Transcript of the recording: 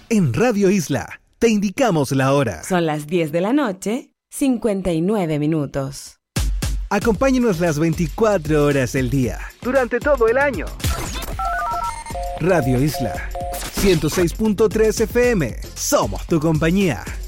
En Radio Isla te indicamos la hora. Son las 10 de la noche, 59 minutos. Acompáñanos las 24 horas del día, durante todo el año. Radio Isla 106.3 FM. Somos tu compañía.